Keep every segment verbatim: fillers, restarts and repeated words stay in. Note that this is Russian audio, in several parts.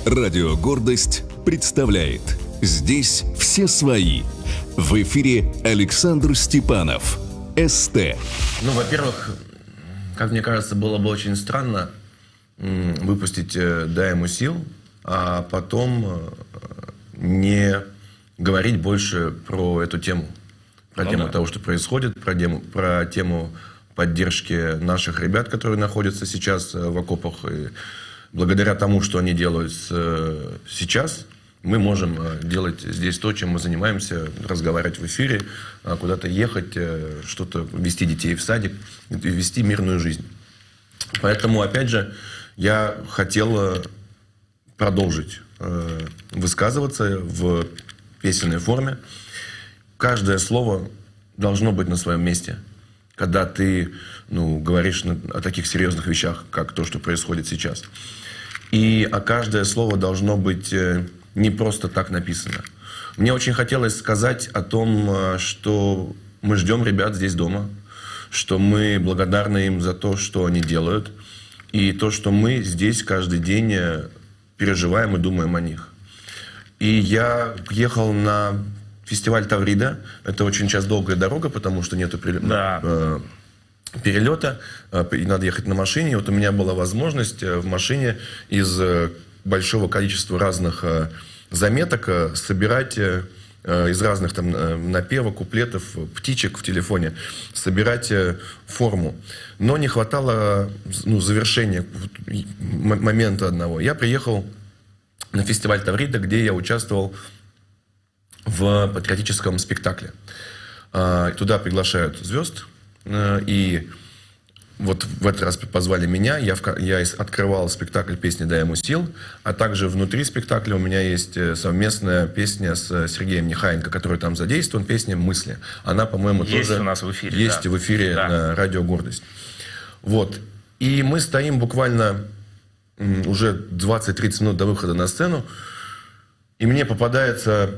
Радио «Гордость» представляет «Здесь все свои». В эфире Александр Степанов, СТ. Ну, во-первых, как мне кажется, было бы очень странно выпустить «Дай ему сил», а потом не говорить больше про эту тему. Про ну, тему да. того, что происходит, про тему, про тему поддержки наших ребят, которые находятся сейчас в окопах. И благодаря тому, что они делают сейчас, мы можем делать здесь то, чем мы занимаемся, разговаривать в эфире, куда-то ехать, что-то вести детей в садик, вести мирную жизнь. Поэтому, опять же, я хотел продолжить высказываться в песенной форме. Каждое слово должно быть на своем месте. Когда ты ну, говоришь о таких серьезных вещах, как то, что происходит сейчас. И а каждое слово должно быть не просто так написано. Мне очень хотелось сказать о том, что мы ждем ребят здесь дома, что мы благодарны им за то, что они делают, и то, что мы здесь каждый день переживаем и думаем о них. И я ехал на фестиваль Таврида. Это очень сейчас долгая дорога, потому что нету да. э, перелета. Э, и надо ехать на машине. И вот у меня была возможность в машине из большого количества разных э, заметок э, собирать э, из разных там э, напевов, куплетов, птичек в телефоне, собирать э, форму. Но не хватало ну, завершения момента одного. Я приехал на фестиваль Таврида, где я участвовал в патриотическом спектакле. Туда приглашают звезд, и вот в этот раз позвали меня, я, в, я открывал спектакль песни «Дай ему сил», а также внутри спектакля у меня есть совместная песня с Сергеем Нехаенко, который там задействован, песня «Мысли». Она, по-моему, есть тоже у нас в эфире, есть да. в эфире да. на радио «Гордость». Вот. И мы стоим буквально уже двадцать-тридцать минут до выхода на сцену, и мне попадается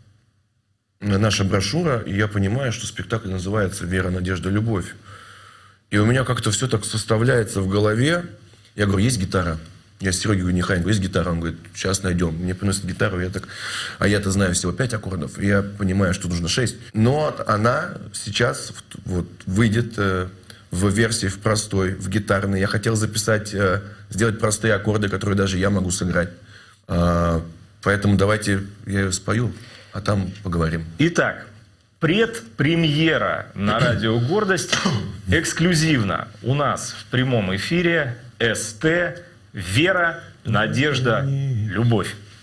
наша брошюра, и я понимаю, что спектакль называется «Вера, надежда, любовь». И у меня как-то все так составляется в голове. Я говорю, есть гитара? Я Сереге говорю, Нехаенко, есть гитара? Он говорит, сейчас найдем. Мне приносят гитару, я так... А я-то знаю всего пять аккордов, и я понимаю, что нужно шесть. Но она сейчас вот, выйдет э, в версии в простой, в гитарной. Я хотел записать, э, сделать простые аккорды, которые даже я могу сыграть. Э, поэтому давайте я ее спою. А там поговорим. Итак, предпремьера на радио «Гордость» эксклюзивно у нас в прямом эфире СТ «Вера, надежда, любовь».